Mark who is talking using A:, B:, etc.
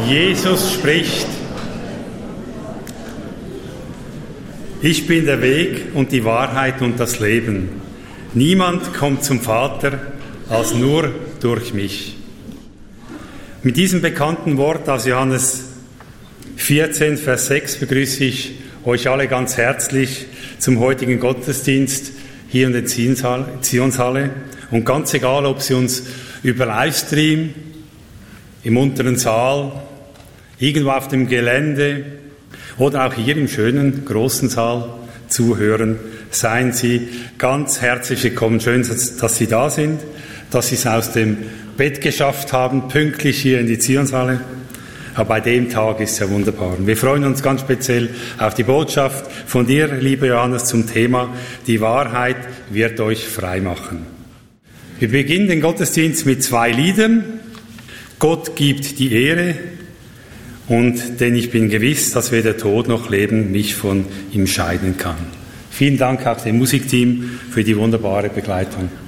A: Jesus spricht: Ich bin der Weg und die Wahrheit und das Leben. Niemand kommt zum Vater als nur durch mich. Mit diesem bekannten Wort aus Johannes 14, Vers 6 begrüße ich euch alle ganz herzlich zum heutigen Gottesdienst hier in der Zionshalle. Und ganz egal, ob Sie uns über Livestream, im unteren Saal, irgendwo auf dem Gelände oder auch hier im schönen, großen Saal zuhören, seien Sie ganz herzlich willkommen. Schön, dass Sie da sind, dass Sie es aus dem Bett geschafft haben, pünktlich hier in die Zionshalle. Aber bei dem Tag ist es ja wunderbar. Wir freuen uns ganz speziell auf die Botschaft von dir, lieber Johannes, zum Thema Die Wahrheit wird euch frei machen. Wir beginnen den Gottesdienst mit 2 Liedern. Gott gibt die Ehre und denn ich bin gewiss, dass weder Tod noch Leben mich von ihm scheiden kann. Vielen Dank auch dem Musikteam für die wunderbare Begleitung.